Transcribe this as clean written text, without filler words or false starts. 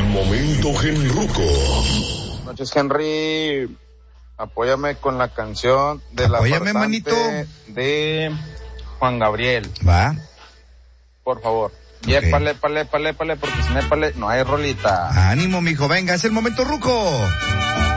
momento Genruco. Buenas noches, Henry. Apóyame con la canción de Apóyame, la manito. De Juan Gabriel. Va. Por favor. Okay. Y épale, porque sin épale no hay rolita. Ánimo, mijo, venga, es el momento ruco.